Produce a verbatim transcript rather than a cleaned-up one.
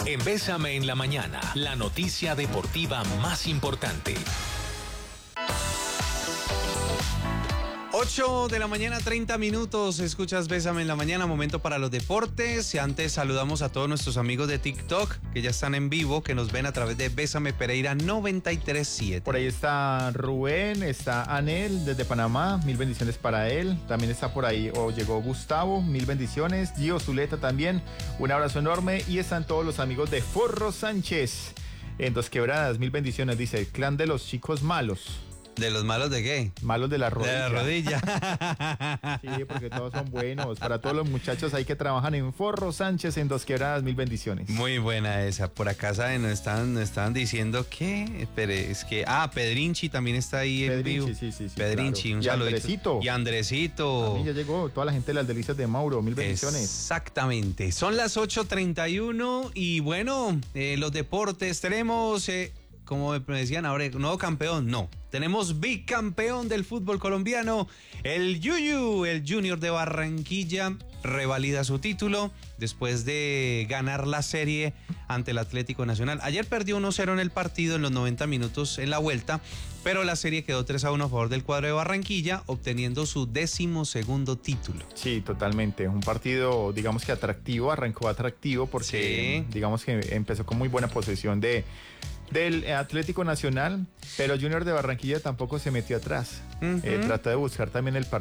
En Bésame en la Mañana, la noticia deportiva más importante. ocho de la mañana, treinta minutos. Escuchas Bésame en la Mañana, momento para los deportes. Y antes saludamos a todos nuestros amigos de TikTok que ya están en vivo, que nos ven a través de Bésame Pereira noventa y tres siete. Por ahí está Rubén, está Anel desde Panamá, mil bendiciones para él. También está por ahí, o llegó Gustavo, mil bendiciones. Gio Zuleta también, un abrazo enorme. Y están todos los amigos de Forro Sánchez en Dos Quebradas, mil bendiciones. Dice, el clan de los chicos malos. ¿De los malos de qué? Malos de la rodilla. De la rodilla. Sí, porque todos son buenos. Para todos los muchachos ahí que trabajan en Forro Sánchez en Dos Quebradas, mil bendiciones. Muy buena esa. Por acá, ¿saben? Nos estaban, nos estaban diciendo que... Espere, es que... Ah, Pedrinchi también está ahí en vivo. Pedrinchi, sí, sí, sí. Pedrinchi, Claro. un Y saludito. Andresito. Y Andresito. A mí ya llegó toda la gente de las delicias de Mauro, mil bendiciones. Exactamente. Son las ocho treinta y uno y bueno, eh, los deportes tenemos... Eh, como me decían ahora, nuevo campeón, no. Tenemos bicampeón del fútbol colombiano, el Yuyu, el Junior de Barranquilla, revalida su título después de ganar la serie ante el Atlético Nacional. Ayer perdió uno cero en el partido en los noventa minutos en la vuelta, pero la serie quedó tres a uno a favor del cuadro de Barranquilla, obteniendo su décimo segundo título. Sí, totalmente. Un partido, digamos que atractivo, arrancó atractivo porque, sí. digamos que empezó con muy buena posesión de... del Atlético Nacional, pero Junior de Barranquilla tampoco se metió atrás. Uh-huh. Eh, trató de buscar también el partido.